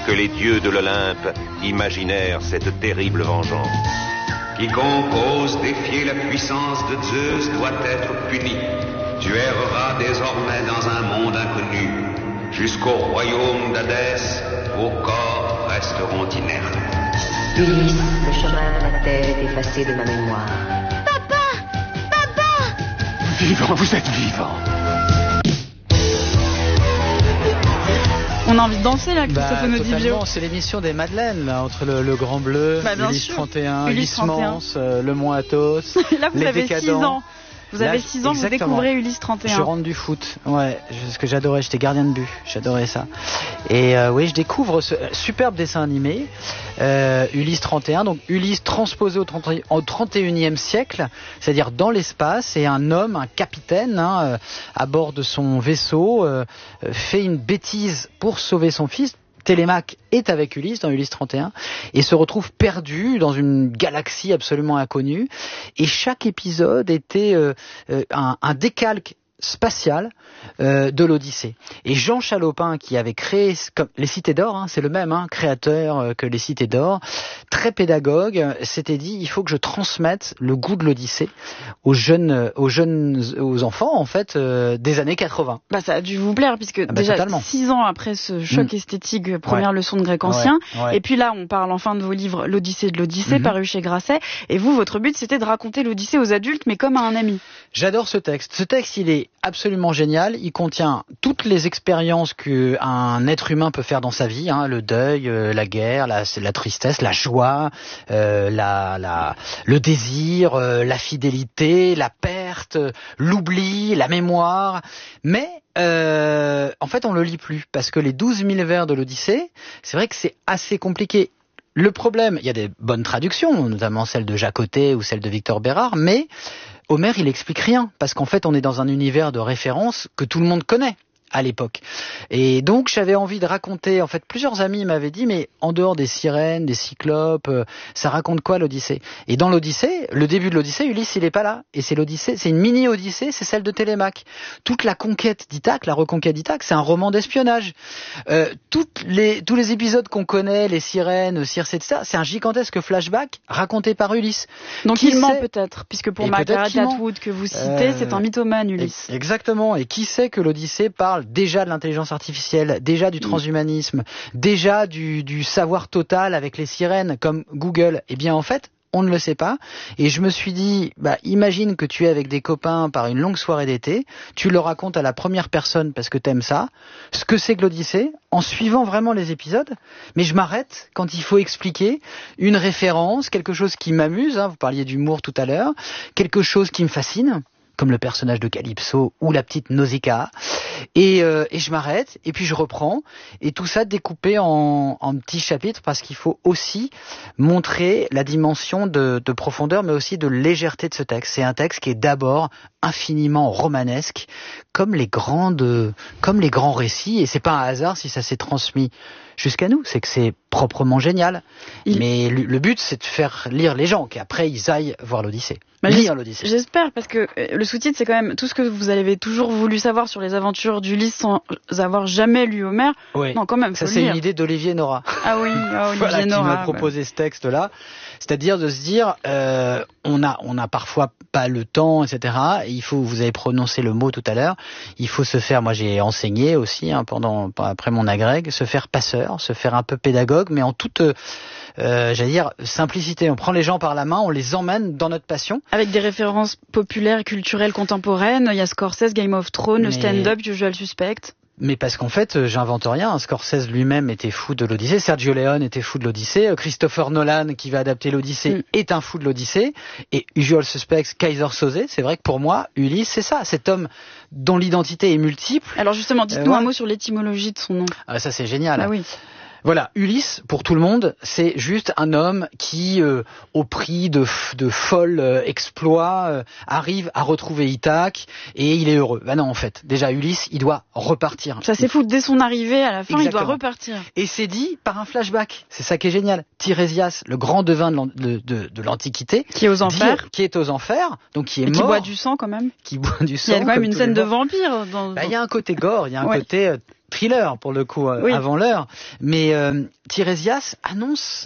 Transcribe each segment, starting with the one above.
que les dieux de l'Olympe imaginèrent cette terrible vengeance. Quiconque ose défier la puissance de Zeus doit être puni. Tu erreras désormais dans un monde inconnu. Jusqu'au royaume d'Hadès, vos corps resteront inertes. Ulysse, le chemin de la terre est effacé de ma mémoire. Vivant, vous êtes vivant. On a envie de danser là, Christophe Onodibio. C'est l'émission des Madeleines là, entre le Grand Bleu, Ulysse 31, Ulysse Mance, le Mont Athos. Là vous les avez Décadents. 6 ans. Vous avez 6 ans, vous découvrez Ulysse 31. Je rentre du foot, ouais, ce que j'adorais, j'étais gardien de but, j'adorais ça. Et oui, je découvre ce superbe dessin animé, Ulysse 31, donc Ulysse transposé au 31e siècle, c'est-à-dire dans l'espace, et un homme, un capitaine, à bord de son vaisseau, fait une bêtise pour sauver son fils. Télémaque est avec Ulysse dans Ulysse 31 et se retrouve perdu dans une galaxie absolument inconnue, et chaque épisode était un décalque spatial de l'Odyssée. Et Jean Chalopin, qui avait créé les Cités d'Or, c'est le même créateur que les Cités d'Or, très pédagogue, s'était dit il faut que je transmette le goût de l'Odyssée aux enfants en fait des années 80. Ça a dû vous plaire puisque déjà totalement. 6 ans après ce choc esthétique, première leçon de grec ancien, et puis là on parle enfin de vos livres l'Odyssée de l'Odyssée paru chez Grasset, et vous votre but c'était de raconter l'Odyssée aux adultes mais comme à un ami. J'adore ce texte. Ce texte il est absolument génial. Il contient toutes les expériences qu'un être humain peut faire dans sa vie, le deuil, la guerre, la tristesse, la joie, le désir, la fidélité, la perte, l'oubli, la mémoire. Mais en fait, on le lit plus parce que les 12 000 vers de l'Odyssée, c'est vrai que c'est assez compliqué. Le problème, il y a des bonnes traductions, notamment celle de Jacotet ou celle de Victor Bérard, mais Homère, il explique rien, parce qu'en fait, on est dans un univers de référence que tout le monde connaît à l'époque. Et donc, j'avais envie de raconter, en fait, plusieurs amis m'avaient dit, mais en dehors des sirènes, des cyclopes, ça raconte quoi l'Odyssée? Et dans l'Odyssée, le début de l'Odyssée, Ulysse, il est pas là. Et c'est l'Odyssée, c'est une mini-Odyssée, c'est celle de Télémaque. Toute la conquête d'Ithaque, la reconquête d'Ithaque, c'est un roman d'espionnage. Tous les épisodes qu'on connaît, les sirènes, Circé, etc., c'est un gigantesque flashback raconté par Ulysse. Donc il ment peut-être, puisque pour Margaret Atwood que vous citez, c'est un mythomane, Ulysse. Exactement. Et qui sait que l'Odyssée parle déjà de l'intelligence artificielle, déjà du transhumanisme, déjà du savoir total avec les sirènes comme Google? Eh bien en fait, on ne le sait pas. Et je me suis dit, imagine que tu es avec des copains par une longue soirée d'été, tu le racontes à la première personne parce que t'aimes ça, ce que c'est que l'Odyssée, en suivant vraiment les épisodes, mais je m'arrête quand il faut expliquer une référence, quelque chose qui m'amuse, vous parliez d'humour tout à l'heure, quelque chose qui me fascine, comme le personnage de Calypso ou la petite Nausicaa, et je m'arrête, et puis je reprends, et tout ça découpé en petits chapitres, parce qu'il faut aussi montrer la dimension de profondeur, mais aussi de légèreté de ce texte. C'est un texte qui est d'abord infiniment romanesque, comme les grands récits, et c'est pas un hasard si ça s'est transmis jusqu'à nous, c'est que c'est proprement génial. Mais le but, c'est de faire lire les gens, qu'après ils aillent voir l'Odyssée. Lire l'Odyssée. J'espère, parce que le sous-titre, c'est quand même tout ce que vous avez toujours voulu savoir sur les aventures d'Ulysse sans avoir jamais lu Homère. Oui. Non, quand même, ça c'est une idée d'Olivier Nora. Ah oui, Olivier Nora. Qui m'a proposé ce texte-là. C'est-à-dire de se dire, on a parfois pas le temps, etc. Et il faut, vous avez prononcé le mot tout à l'heure, il faut se faire, moi j'ai enseigné aussi, après mon agrég, se faire passeur, se faire un peu pédagogue, mais en toute, j'allais dire, simplicité. On prend les gens par la main, on les emmène dans notre passion. Avec des références populaires et culturelles contemporaines, il y a Scorsese, Game of Thrones, le stand-up, Usual Suspect. Mais parce qu'en fait, j'invente rien. Scorsese lui-même était fou de l'Odyssée. Sergio Leone était fou de l'Odyssée. Christopher Nolan, qui va adapter l'Odyssée, est un fou de l'Odyssée. Et Usual Suspects, Kaiser Soze, c'est vrai que pour moi, Ulysse, c'est ça. Cet homme dont l'identité est multiple. Alors justement, dites-nous un mot sur l'étymologie de son nom. Ah, ça c'est génial. Ah oui. Voilà, Ulysse, pour tout le monde, c'est juste un homme qui, au prix de folles exploits, arrive à retrouver Ithaque et il est heureux. Non, en fait, déjà Ulysse, il doit repartir. Ça c'est fou, dès son arrivée, à la fin, Exactement. Il doit repartir. Et c'est dit par un flashback. C'est ça qui est génial. Tirésias, le grand devin de l'Antiquité, qui est aux enfers, donc qui est mort. Qui boit du sang quand même. Qui boit du sang. Il y a quand même une scène de vampire. Il y a un côté gore, il y a un côté thriller pour le coup avant l'heure, mais Tirésias annonce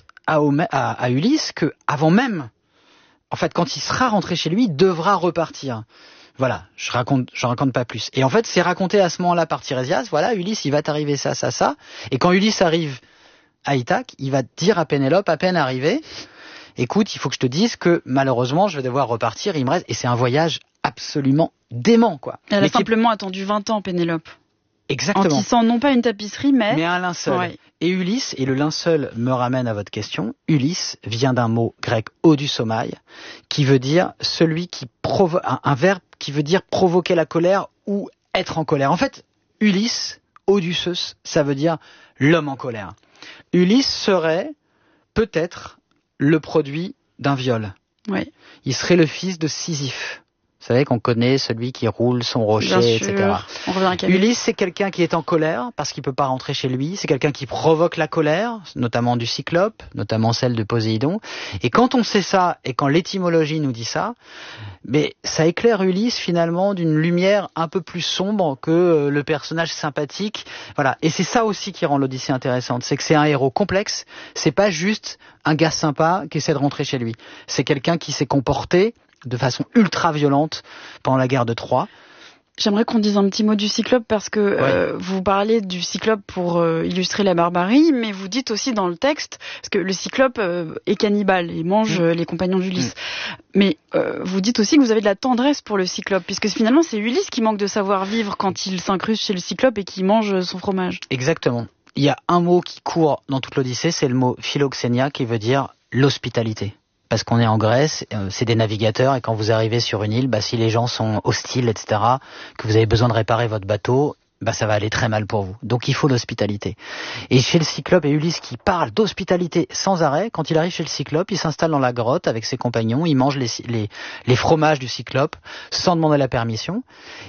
à Ulysse que avant même, en fait, quand il sera rentré chez lui, il devra repartir. Voilà, je raconte pas plus. Et en fait, c'est raconté à ce moment-là par Tirésias. Voilà, Ulysse, il va t'arriver ça. Et quand Ulysse arrive à Ithaque, il va dire à Pénélope, à peine arrivé, écoute, il faut que je te dise que malheureusement, je vais devoir repartir. Il me reste, et c'est un voyage absolument dément, quoi. Elle a simplement attendu 20 ans, Pénélope. Exactement. En tissant non pas une tapisserie, mais un linceul. Ouais. Et Ulysse, et le linceul me ramène à votre question, Ulysse vient d'un mot grec odusomai, qui veut dire celui qui provoque, un verbe qui veut dire provoquer la colère ou être en colère. En fait, Ulysse, Odysseus, ça veut dire l'homme en colère. Ulysse serait peut-être le produit d'un viol. Oui. Il serait le fils de Sisyphe. Vous savez qu'on connaît celui qui roule son rocher, etc. On revient à Ulysse, c'est quelqu'un qui est en colère parce qu'il peut pas rentrer chez lui. C'est quelqu'un qui provoque la colère, notamment du Cyclope, notamment celle de Poséidon. Et quand on sait ça, et quand l'étymologie nous dit ça, mais ça éclaire Ulysse finalement d'une lumière un peu plus sombre que le personnage sympathique. Voilà. Et c'est ça aussi qui rend l'Odyssée intéressante. C'est que c'est un héros complexe. C'est pas juste un gars sympa qui essaie de rentrer chez lui. C'est quelqu'un qui s'est comporté de façon ultra violente pendant la guerre de Troie. J'aimerais qu'on dise un petit mot du Cyclope parce que vous parlez du Cyclope pour illustrer la barbarie, mais vous dites aussi dans le texte, parce que le Cyclope est cannibale et mange les compagnons d'Ulysse. Mais vous dites aussi que vous avez de la tendresse pour le Cyclope, puisque finalement c'est Ulysse qui manque de savoir-vivre quand il s'incruste chez le Cyclope et qui mange son fromage. Exactement. Il y a un mot qui court dans toute l'Odyssée, c'est le mot philoxénia qui veut dire l'hospitalité. Parce qu'on est en Grèce, c'est des navigateurs, et quand vous arrivez sur une île, si les gens sont hostiles, etc., que vous avez besoin de réparer votre bateau, ça va aller très mal pour vous. Donc il faut l'hospitalité. Et chez le Cyclope, et Ulysse qui parle d'hospitalité sans arrêt, quand il arrive chez le Cyclope, il s'installe dans la grotte avec ses compagnons, il mange les fromages du Cyclope sans demander la permission,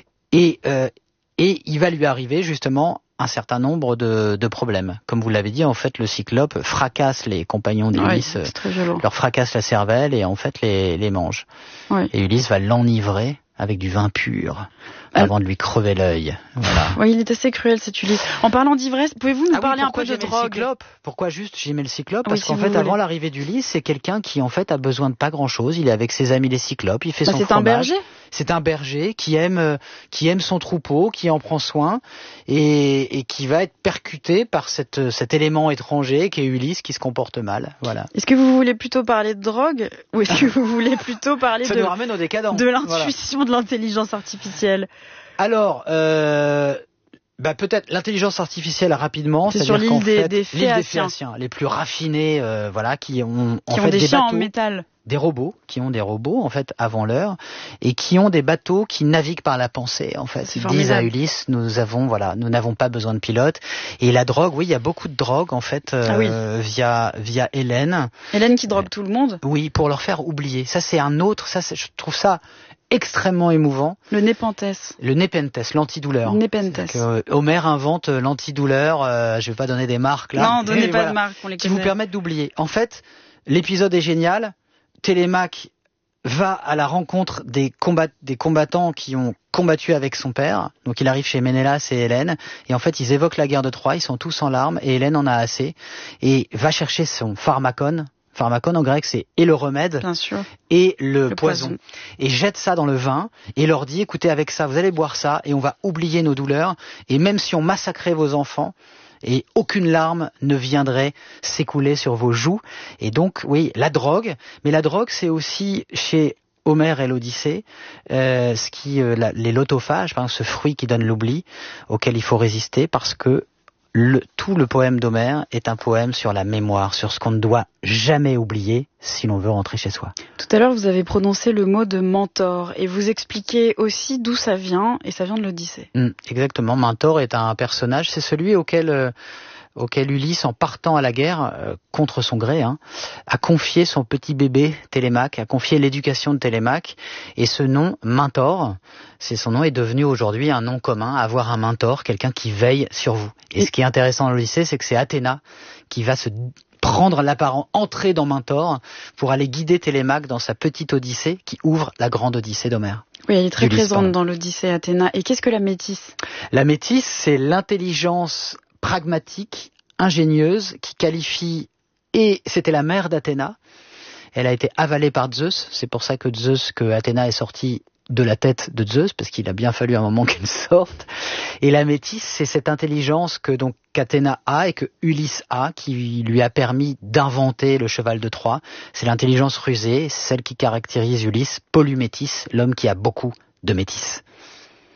et il va lui arriver justement un certain nombre de problèmes. Comme vous l'avez dit, en fait, le Cyclope fracasse les compagnons d'Ulysse, leur fracasse la cervelle et en fait les mange. Oui. Et Ulysse va l'enivrer avec du vin pur avant de lui crever l'œil. Voilà. Oui, il est assez cruel cet Ulysse. En parlant d'ivresse, pouvez-vous nous parler un peu de drogue? Pourquoi juste j'aimais le Cyclope? Parce qu'en fait, avant l'arrivée d'Ulysse, c'est quelqu'un qui en fait a besoin de pas grand-chose. Il est avec ses amis les Cyclopes, il fait son fromage. C'est un berger. C'est un berger qui aime son troupeau, qui en prend soin et qui va être percuté par cet élément étranger qui est Ulysse qui se comporte mal. Voilà. Est-ce que vous voulez plutôt parler de drogue ou est-ce que vous voulez plutôt parler Ça nous ramène au décadent. De l'intuition de l'intelligence artificielle? Alors, peut-être l'intelligence artificielle rapidement. C'est sur l'île des Phéaciens, les plus raffinés, qui ont des chiens en métal. Des robots, qui ont des robots, en fait, avant l'heure, et qui ont des bateaux qui naviguent par la pensée, en fait. Ils disent à Ulysse, nous n'avons pas besoin de pilote. Et la drogue, il y a beaucoup de drogue, en fait, via Hélène. Hélène qui drogue tout le monde? Oui, pour leur faire oublier. Ça, c'est un autre, je trouve ça extrêmement émouvant. Le Népenthes. Le Népenthes, l'antidouleur. Népenthes. Homer invente l'antidouleur, je vais pas donner des marques, là. Non, donnez pas de marques, on les connaît. Qui vous permettent d'oublier. En fait, l'épisode est génial. Télémaque va à la rencontre des combattants qui ont combattu avec son père. Donc il arrive chez Ménélas et Hélène. Et en fait, ils évoquent la guerre de Troie. Ils sont tous en larmes. Et Hélène en a assez. Et va chercher son pharmacon. Pharmacon en grec, c'est et le remède. Bien sûr. Et le poison. Et jette ça dans le vin. Et leur dit, écoutez, avec ça, vous allez boire ça. Et on va oublier nos douleurs. Et même si on massacrait vos enfants, et aucune larme ne viendrait s'écouler sur vos joues. Et donc, oui, la drogue. Mais la drogue, c'est aussi chez Homère et l'Odyssée, les lotophages, par exemple, ce fruit qui donne l'oubli, auquel il faut résister, parce que tout le poème d'Homère est un poème sur la mémoire, sur ce qu'on ne doit jamais oublier si l'on veut rentrer chez soi. Tout à l'heure, vous avez prononcé le mot de mentor et vous expliquez aussi d'où ça vient, et ça vient de l'Odyssée. Exactement, Mentor est un personnage, c'est celui auquel Ulysse, en partant à la guerre, contre son gré, a confié son petit bébé Télémaque, a confié l'éducation de Télémaque, et ce nom, Mentor, son nom est devenu aujourd'hui un nom commun, avoir un mentor, quelqu'un qui veille sur vous. Et ce qui est intéressant dans l'Odyssée, c'est que c'est Athéna qui va se prendre l'apparent, entrer dans Mentor pour aller guider Télémaque dans sa petite Odyssée qui ouvre la grande Odyssée d'Homère. Oui, elle est très présente dans l'Odyssée Athéna. Et qu'est-ce que la métisse ? La métisse, c'est l'intelligence pragmatique, ingénieuse, qui qualifie, et c'était la mère d'Athéna. Elle a été avalée par Zeus, c'est pour ça que Athéna est sortie de la tête de Zeus, parce qu'il a bien fallu un moment qu'elle sorte. Et la métisse, c'est cette intelligence que donc qu'Athéna a et que Ulysse a, qui lui a permis d'inventer le cheval de Troie. C'est l'intelligence rusée, celle qui caractérise Ulysse, polymétis, l'homme qui a beaucoup de métis.